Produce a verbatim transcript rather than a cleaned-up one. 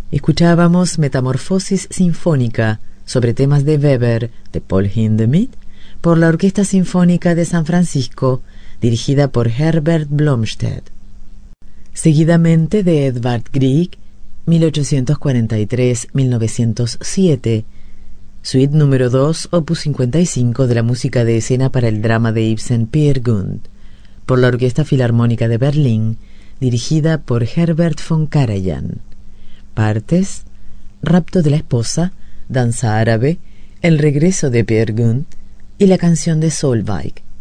Escuchábamos Metamorfosis Sinfónica sobre temas de Weber de Paul Hindemith por la Orquesta Sinfónica de San Francisco, dirigida por Herbert Blomstedt. Seguidamente de Edvard Grieg, mil ochocientos cuarenta y tres a mil novecientos siete, Suite número dos, opus cincuenta y cinco de la música de escena para el drama de Ibsen Peer Gynt, por la Orquesta Filarmónica de Berlín, dirigida por Herbert von Karajan. Partes: Rapto de la esposa, Danza árabe, El regreso de Peer Gynt y la canción de Solveig.